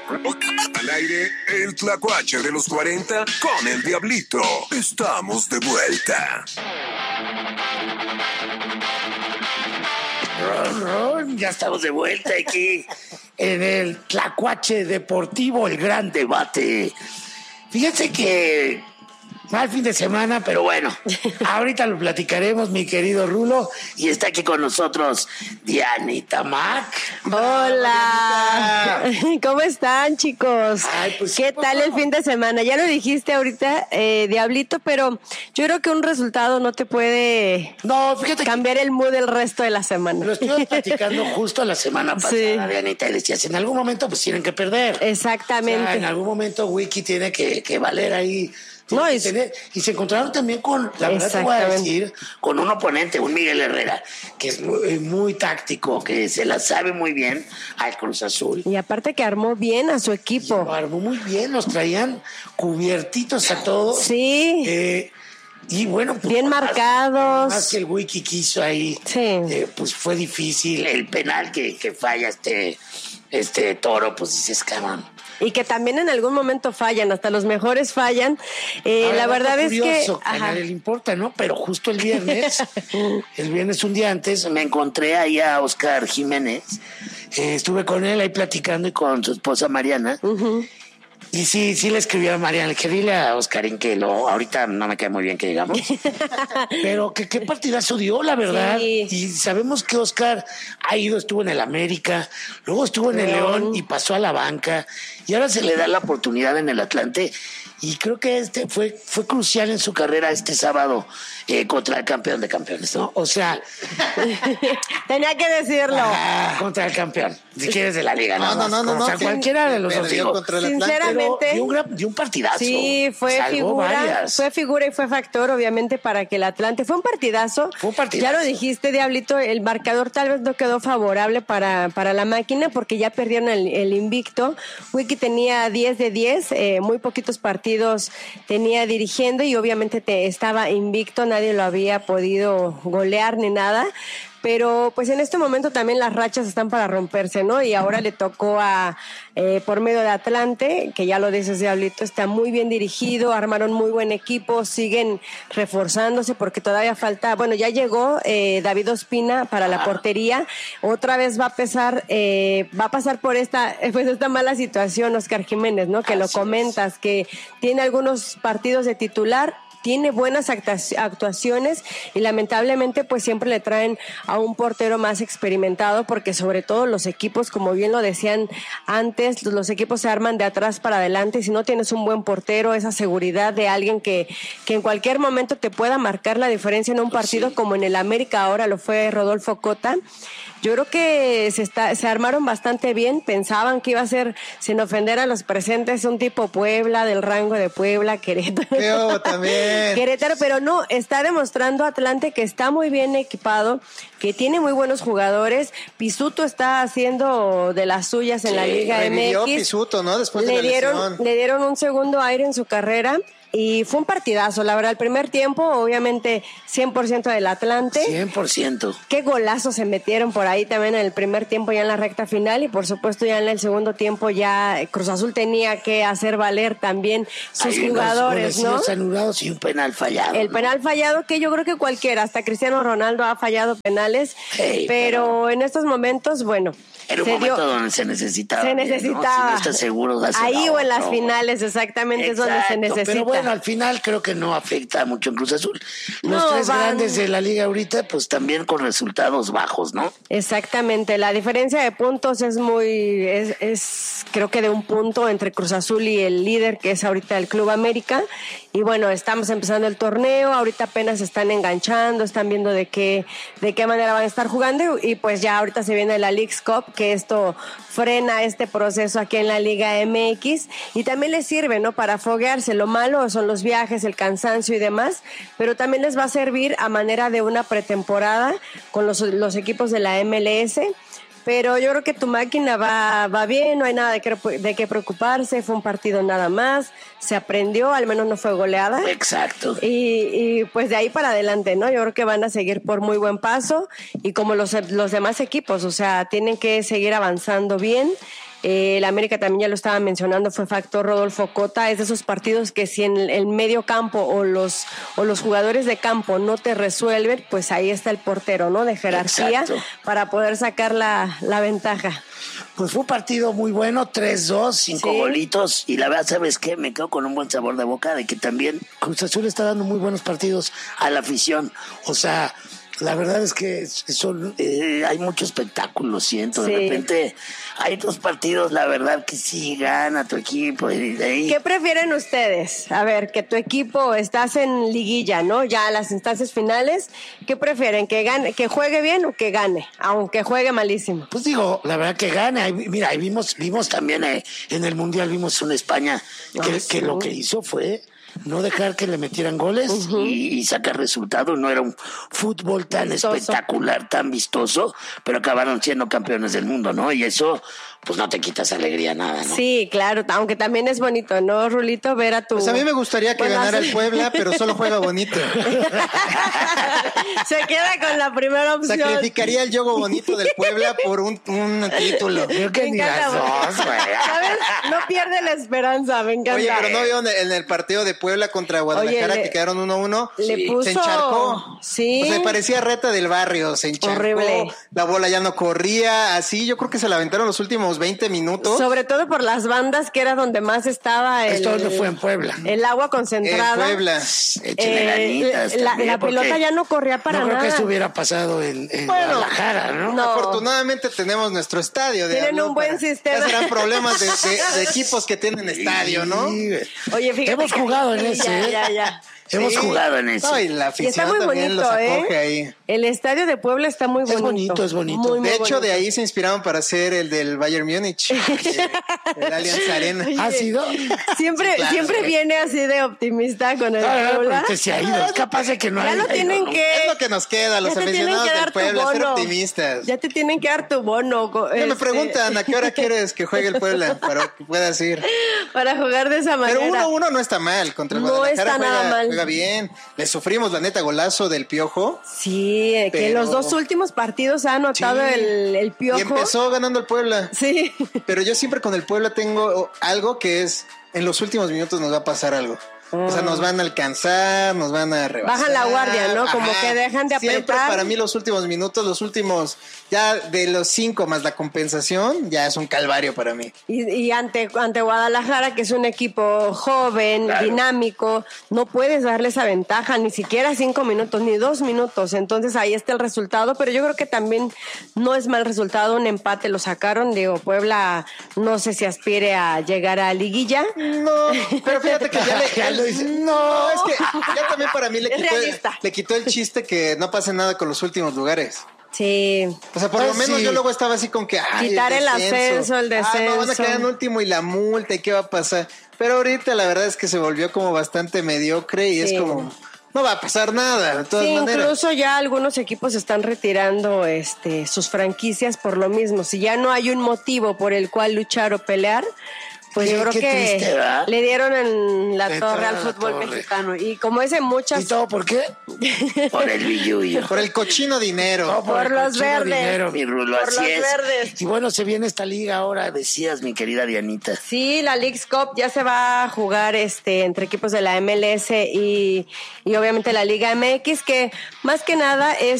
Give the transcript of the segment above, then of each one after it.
Al aire, el tlacuache de los 40 con el Diablito. Estamos de vuelta. Ya estamos de vuelta aquí en el Tlacuache Deportivo, el gran debate. Fíjense que mal fin de semana, pero bueno, ahorita lo platicaremos, mi querido Rulo, y está aquí con nosotros Dianita Mac. Hola, ¿cómo están, chicos? Ay, pues, ¿Qué tal el fin de semana? Ya lo dijiste ahorita, Diablito, pero yo creo que un resultado no te puede cambiar el mood el resto de la semana. Lo estuvimos platicando justo la semana pasada, Sí. Dianita, y decías, en algún momento pues tienen que perder. Exactamente. O sea, en algún momento Wiki tiene que valer ahí. No, y se encontraron también con, la verdad te voy a decir, con un oponente, un Miguel Herrera, que es muy táctico, que se la sabe muy bien al Cruz Azul. Y aparte que armó bien a su equipo. Lo armó muy bien, nos traían cubiertitos a todos. Sí. Y bueno, pues, bien marcados. Más que el Wiki quiso ahí, Sí. pues fue difícil. El penal que falla este Toro, pues dices, cabrón. Y que también en algún momento fallan, hasta los mejores fallan. La verdad es que... A nadie le importa, ¿no? Pero justo el viernes un día antes, me encontré ahí a Oscar Jiménez. Estuve con él ahí platicando y con su esposa Mariana. Y sí le escribí a Mariana, le dije, dile a Oscarín que ahorita no me cae muy bien que digamos. Pero que qué partidazo dio, la verdad. Sí. Y sabemos que Oscar estuvo en el América, luego estuvo en el León y pasó a la banca. Y ahora se le da la oportunidad en el Atlante. Y creo que fue crucial en su carrera este sábado contra el campeón de campeones, ¿no? O sea... Tenía que decirlo. Contra el campeón, si quieres, de la liga. No. O sea, cualquiera de los dos. Sinceramente, dio un partidazo. Sí, fue figura y fue factor, obviamente, para que el Atlante... Fue un partidazo. Ya lo dijiste, Diablito, el marcador tal vez no quedó favorable para la máquina porque ya perdieron el invicto. Wiki tenía 10 de 10, muy poquitos partidos tenía dirigiendo y obviamente estaba invicto, nadie lo había podido golear ni nada. Pero pues en este momento también las rachas están para romperse, ¿no? Y ahora le tocó por medio de Atlante, que ya lo dices, Diablito, está muy bien dirigido, armaron muy buen equipo, siguen reforzándose porque todavía falta, bueno, ya llegó David Ospina para la portería, otra vez va a pasar por esta mala situación Oscar Jiménez, ¿no? Que lo comentas, que tiene algunos partidos de titular, tiene buenas actuaciones y lamentablemente pues siempre le traen a un portero más experimentado porque sobre todo los equipos, como bien lo decían antes, los equipos se arman de atrás para adelante y si no tienes un buen portero, esa seguridad de alguien que en cualquier momento te pueda marcar la diferencia en un partido como en el América ahora lo fue Rodolfo Cota. Yo creo que se armaron bastante bien, pensaban que iba a ser, sin ofender a los presentes, un tipo Puebla, del rango de Puebla, Querétaro. También. Querétaro, pero no, está demostrando Atlante que está muy bien equipado, que tiene muy buenos jugadores. Pisuto está haciendo de las suyas en la Liga MX. Pisuto, ¿no? Después de la lesión. Le dieron un segundo aire en su carrera. Y fue un partidazo, la verdad, el primer tiempo, obviamente 100% del Atlante. 100%. Qué golazos se metieron por ahí también en el primer tiempo ya en la recta final y por supuesto ya en el segundo tiempo ya Cruz Azul tenía que hacer valer también sus jugadores, ¿no? Anulados y un penal fallado. El penal fallado que yo creo que cualquiera, hasta Cristiano Ronaldo ha fallado penales, pero en estos momentos, bueno... Era un momento donde se necesitaba. Se necesitaba. ¿no? Si no estás seguro, ahí o en las finales, exactamente. Exacto, es donde se necesita. Pero bueno, al final creo que no afecta mucho en Cruz Azul. Los tres grandes de la liga ahorita, pues también con resultados bajos, ¿no? Exactamente. La diferencia de puntos es creo que de un punto entre Cruz Azul y el líder, que es ahorita el Club América. Y bueno, estamos empezando el torneo, ahorita apenas están enganchando, están viendo de qué manera van a estar jugando y pues ya ahorita se viene la Leagues Cup, que esto frena este proceso aquí en la Liga MX y también les sirve, ¿no? Para foguearse. Lo malo son los viajes, el cansancio y demás, pero también les va a servir a manera de una pretemporada con los equipos de la MLS. Pero yo creo que tu máquina va bien, no hay nada de qué preocuparse, fue un partido nada más, se aprendió, al menos no fue goleada. Exacto. Y pues de ahí para adelante, ¿no? Yo creo que van a seguir por muy buen paso y como los demás equipos, o sea, tienen que seguir avanzando bien El América también ya lo estaba mencionando, fue factor Rodolfo Cota. Es de esos partidos que si en el medio campo o los jugadores de campo no te resuelven, pues ahí está el portero, ¿no? De jerarquía. Exacto. Para poder sacar la ventaja. Pues fue un partido muy bueno, 3-2, 5 golitos, y la verdad, ¿sabes qué? Me quedo con un buen sabor de boca de que también Cruz Azul está dando muy buenos partidos a la afición. O sea, la verdad es que hay mucho espectáculo, siento. De repente hay 2 partidos, la verdad que sí gana tu equipo. Y de ahí... ¿Qué prefieren ustedes? A ver, que tu equipo estás en liguilla, ¿no? Ya las instancias finales. ¿Qué prefieren? ¿Que gane, que juegue bien o que gane? Aunque juegue malísimo. Pues digo, la verdad que gane. Mira, ahí vimos también en el Mundial, vimos una España que lo que hizo fue no dejar que le metieran goles y sacar resultados. No era un fútbol tan espectacular, tan vistoso, pero acabaron siendo campeones del mundo, ¿no? Y eso, pues no te quitas alegría nada, ¿no? Sí, claro, aunque también es bonito, ¿no, Rulito? Ver a tu... Pues a mí me gustaría que ganara el Puebla, pero solo juega bonito. Se queda con la primera opción. Sacrificaría el juego bonito del Puebla por un título. Creo que ni las dos, güey. ¿Sabes? No pierde la esperanza, me encanta. Oye, pero no vio en el partido de Puebla contra Guadalajara que quedaron 1-1. Le puso... Se encharcó. Sí. O sea, parecía reta del barrio. Se encharcó. Horrible. La bola ya no corría. Así, yo creo que se la aventaron los últimos 20 minutos. Sobre todo por las bandas, que era donde más estaba Esto donde fue en Puebla. El agua concentrada. En Puebla. La pelota ya no corría para nada. No creo que esto hubiera pasado en Guadalajara, ¿no? Afortunadamente tenemos nuestro estadio. Tienen un buen sistema. Ya serán problemas de equipos que tienen estadio, ¿no? Oye, fíjate. Hemos jugado en ese. Ya. Hemos jugado en eso. No, y la afición está muy también bonito, los acoge ahí. El estadio de Puebla está muy bonito. Es bonito. Muy, muy de hecho, bonito. de ahí se inspiraron para hacer el del Bayern Múnich, el Allianz Arena. Oye, ¿Ha sido? Siempre viene así de optimista con el Puebla. Se ha ido. Es capaz de que no ya haya lo tienen ido, que... Es lo que nos queda, los aficionados del Puebla, ser optimistas. Ya te tienen que dar tu bono. Me preguntan, ¿a qué hora quieres que juegue el Puebla para que puedas ir? Para jugar de esa manera. Pero 1-1 no está mal. Contra el Guadalajara juega bien. Le sufrimos, la neta, golazo del Piojo. Sí, que los 2 últimos partidos ha anotado el Piojo. Y empezó ganando el Puebla. Sí. Pero yo siempre con el Puebla tengo algo que es, en los últimos minutos nos va a pasar algo. O sea, nos van a alcanzar, nos van a rebasar. Bajan la guardia, ¿no? Como que dejan de apretar. Siempre para mí los últimos minutos, ya de los 5 más la compensación, ya es un calvario para mí. Y ante Guadalajara, que es un equipo joven, dinámico, no puedes darle esa ventaja, ni siquiera 5 minutos, ni 2 minutos. Entonces ahí está el resultado, pero yo creo que también no es mal resultado, un empate lo sacaron. Digo, Puebla no sé si aspire a llegar a liguilla. No, pero fíjate que no, es que ya también para mí le quitó el chiste que no pase nada con los últimos lugares. Sí. O sea, por lo menos yo luego estaba así con que... quitar el ascenso, el descenso. No, van a quedar en último y la multa y qué va a pasar. Pero ahorita la verdad es que se volvió como bastante mediocre y es como... No va a pasar nada, de todas maneras. Incluso ya algunos equipos están retirando sus franquicias por lo mismo. Si ya no hay un motivo por el cual luchar o pelear... Pues yo creo que triste, le dieron en la torre al fútbol mexicano. Y como ese muchas... ¿Y todo por qué? Por el billuyo. Por el cochino dinero. No, por los verdes. Dinero, mi Rulo, por así los es. verdes. Y bueno, se viene esta liga ahora, decías, mi querida Dianita. Sí, la Leagues Cup ya se va a jugar entre equipos de la MLS y obviamente la Liga MX, que más que nada es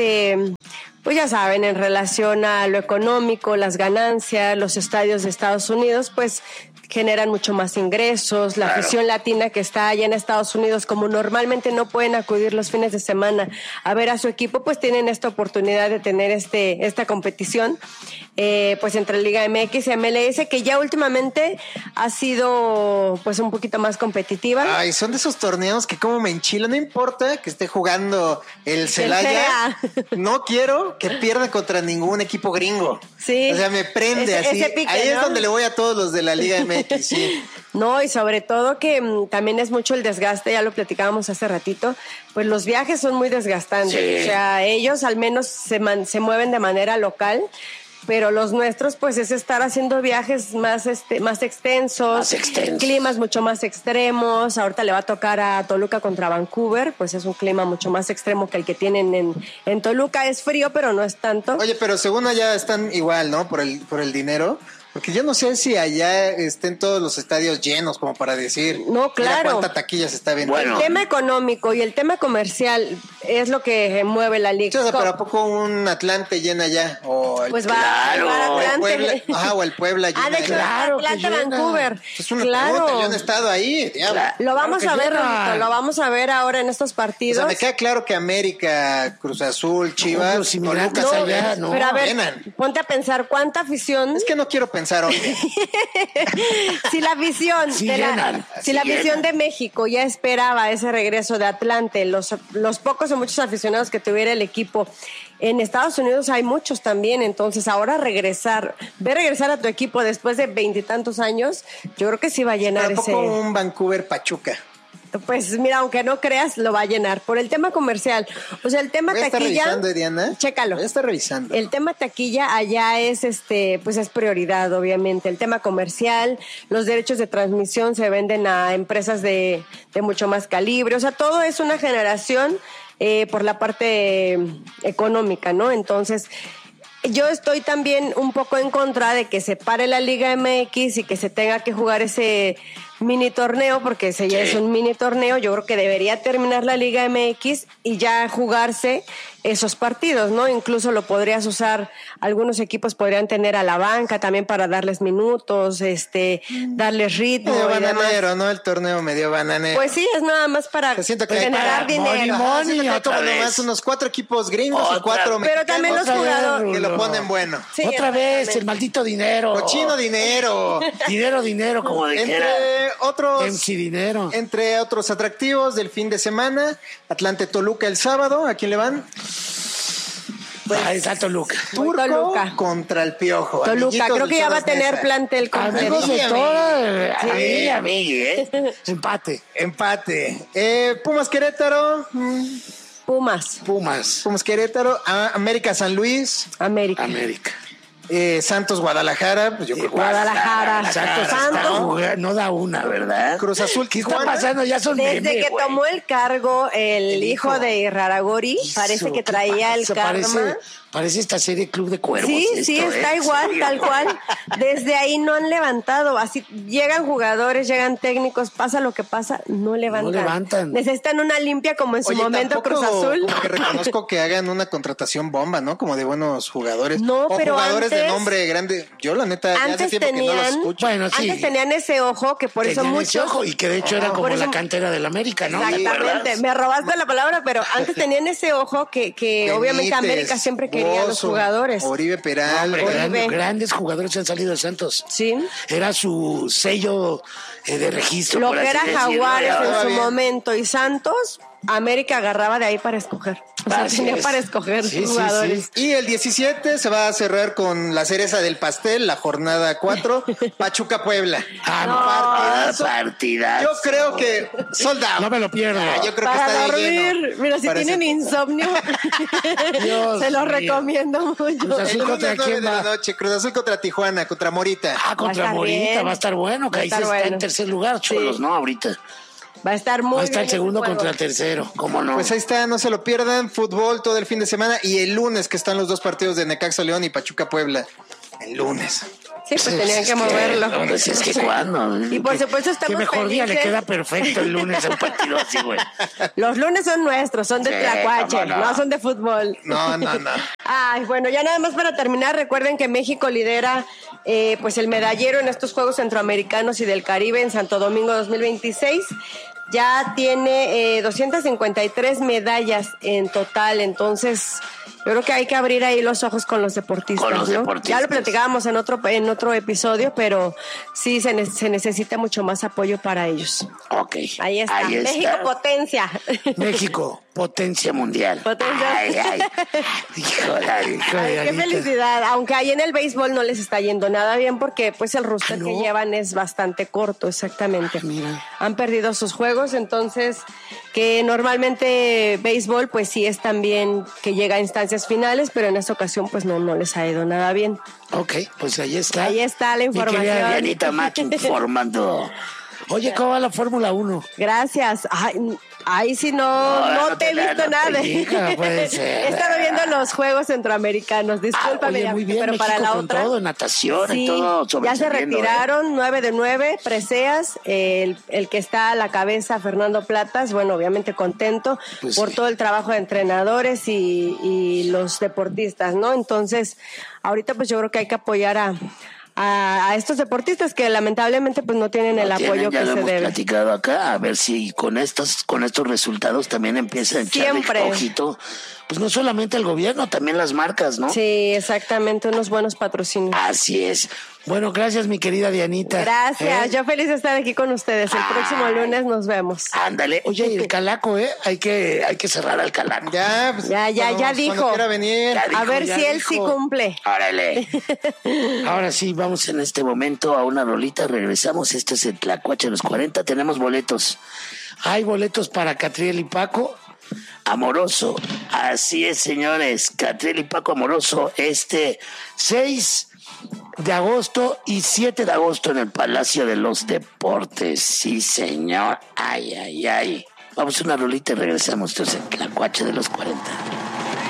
pues ya saben, en relación a lo económico, las ganancias, los estadios de Estados Unidos, pues generan mucho más ingresos. La afición latina que está allá en Estados Unidos, como normalmente no pueden acudir los fines de semana a ver a su equipo, pues tienen esta oportunidad de tener esta competición, pues entre Liga MX y MLS, que ya últimamente ha sido pues un poquito más competitiva. Ay, son de esos torneos que como me enchila, no importa que esté jugando el Celaya, no quiero que pierda contra ningún equipo gringo. Sí. O sea, me prende así. Pique, ahí es donde le voy a todos los de la Liga MX, sí. No, y sobre todo que también es mucho el desgaste, ya lo platicábamos hace ratito, pues los viajes son muy desgastantes. Sí. O sea, ellos al menos se mueven de manera local, pero los nuestros pues es estar haciendo viajes más extensos, climas mucho más extremos. Ahorita le va a tocar a Toluca contra Vancouver, pues es un clima mucho más extremo que el que tienen en Toluca. Es frío, pero no es tanto. Oye, pero según allá están igual, ¿no? Por el dinero. Porque yo no sé si allá estén todos los estadios llenos como para decir. No, claro. Mira cuánta taquilla se está vendiendo. Bueno. El tema económico y el tema comercial es lo que mueve la liga. O sea, pero ¿a poco un Atlante llena ya? O pues va Atlante. O el Puebla llena. De hecho, Atlante, Vancouver. Es una pregunta, yo no he estado ahí. Lo vamos a ver, Rodito, lo vamos a ver ahora en estos partidos. O sea, me queda claro que América, Cruz Azul, Chivas, allá, ¿no? Pero a ver, ponte a pensar cuánta afición. Es que no quiero pensar hoy. Si la afición la afición de México ya esperaba ese regreso de Atlante, los pocos o muchos aficionados que tuviera el equipo, en Estados Unidos hay muchos también, entonces ahora regresar a tu equipo después de 20 y tantos años, yo creo que sí va a llenar ese. ¿A poco un Vancouver Pachuca? Pues mira, aunque no creas, lo va a llenar. Por el tema comercial. O sea, el tema taquilla. ¿Está revisando, Diana? Chécalo. Voy a estar revisando. El tema taquilla allá es pues es prioridad, obviamente. El tema comercial, los derechos de transmisión se venden a empresas de mucho más calibre. O sea, todo es una generación por la parte económica, ¿no? Entonces, yo estoy también un poco en contra de que se pare la Liga MX y que se tenga que jugar ese mini torneo, porque ese ya es un mini torneo. Yo creo que debería terminar la Liga MX y ya jugarse esos partidos, ¿no? Incluso lo podrías usar, algunos equipos podrían tener a la banca también para darles minutos, darles ritmo. Medio bananero, ¿no? El torneo medio bananero. Pues sí, es nada más para generar dinero. Nomás unos 4 equipos gringos y 4 mexicanos. Pero también los jugadores que lo ponen bueno. Sí, otra vez, el maldito dinero. Cochino dinero. dinero, como de Entre otros atractivos del fin de semana, Atlante Toluca el sábado. ¿A quién le van? Está Toluca. Toluca contra el Piojo. Toluca, creo que ya va a tener plantel completo. Amigos de toda. Empate. Pumas Querétaro. Pumas Querétaro. América San Luis. América. Santos Guadalajara, pues yo creo que Guadalajara. Santos no da una, ¿verdad? Cruz Azul, ¿qué está pasando? Ya son desde que tomó el cargo el hijo de Irraragorri, parece que traía el karma. Parece esta serie Club de Cuervos. Sí, está igual, tal cual. Desde ahí no han levantado. Así llegan jugadores, llegan técnicos, pasa lo que pasa, no levantan. Necesitan una limpia como en su momento Cruz Azul. Como que reconozco que hagan una contratación bomba, ¿no? Como de buenos jugadores. No, pero jugadores antes, de nombre grande. Yo la neta ya hace tiempo que no los escucho. Bueno, sí. Antes tenían ese ojo que por eso muchos. Ese ojo, y que de hecho era como la cantera del América, ¿no? Exactamente. Me robaste la palabra, pero antes tenían ese ojo que obviamente América siempre quería a los jugadores. Oribe Peral. Grandes jugadores han salido de Santos. Sí. Era su sello de registro. Lo que era Jaguares en su momento y Santos, América agarraba de ahí para escoger. O sea, tenía para escoger jugadores. Sí. Y el 17 se va a cerrar con la cereza del pastel, la jornada 4, Pachuca Puebla. Partidazo. Yo creo que soldado. No me lo pierdo. Yo creo para que está dormir. lleno. Mira, si tienen insomnio, se los recomiendo mucho. Cruz Azul contra quién va? Cruz Azul contra Tijuana, contra Morita. Contra Morita, va a estar bueno, que ahí se está en tercer lugar, Cholos, ¿no? Ahorita. Va a estar muy bien. Va a estar el segundo contra el tercero, ¿cómo no? Pues ahí está, no se lo pierdan. Fútbol todo el fin de semana y el lunes que están los 2 partidos de Necaxa León y Pachuca Puebla. El lunes. Sí, pues tenían que moverlo. Es que cuándo. Y por supuesto estamos qué mejor día le queda perfecto el lunes un partido así, güey. Los lunes son nuestros, son de Tlacuache, no son de fútbol. No. Ay, bueno, ya nada más para terminar, recuerden que México lidera pues el medallero en estos Juegos Centroamericanos y del Caribe en Santo Domingo 2026. Ya tiene 253 medallas en total, entonces yo creo que hay que abrir ahí los ojos con los deportistas, ¿no? Ya lo platicábamos en otro episodio, pero sí se necesita mucho más apoyo para ellos. Ok. Ahí está. México potencia. México, potencia mundial. Potencia. Ay. Híjole, qué felicidad. Aunque ahí en el béisbol no les está yendo nada bien porque pues el roster que llevan es bastante corto, exactamente. Mira. Han perdido sus juegos, entonces que normalmente béisbol pues sí es también que llega a instancias finales, pero en esta ocasión pues no les ha ido nada bien. Ok, pues ahí está. Ahí está la información. Mi querida Dianita Mac informando. Oye, ¿cómo va la Fórmula 1? Gracias. Ay, Ahí sí no te he visto nada. No puede ser. He estado viendo los Juegos Centroamericanos, discúlpame, muy bien, pero México para la con otra. todo, natación, sí, y todo. Ya se retiraron 9 de 9 preseas. El que está a la cabeza, Fernando Platas, bueno, obviamente contento pues por sí. todo el trabajo de entrenadores y los deportistas, ¿no? Entonces, ahorita pues yo creo que hay que apoyar a estos deportistas que lamentablemente pues no tienen el apoyo que se debe. Ya lo hemos platicado acá, a ver si con estos resultados también empieza a echarle ojito, pues no solamente el gobierno, también las marcas, ¿no? Sí, exactamente, unos buenos patrocinios. Así es. Bueno, gracias mi querida Dianita. Gracias, yo feliz de estar aquí con ustedes. El próximo lunes nos vemos. Ándale, oye, y el Calaco, hay que cerrar al Calaco. Ya, pues, ya dijo. Venir. Ya dijo. A ver si él sí cumple. Órale. Ahora sí, vamos en este momento a una rolita, regresamos. Este es el Tlacuache de los 40, tenemos boletos. Hay boletos para Catriel y Paco. Amoroso, así es, señores. Catriel y Paco Amoroso, 6 de agosto y 7 de agosto en el Palacio de los Deportes. Sí, señor. Ay. Vamos a una rolita y regresamos. Entonces, el Tlacuache de los 40.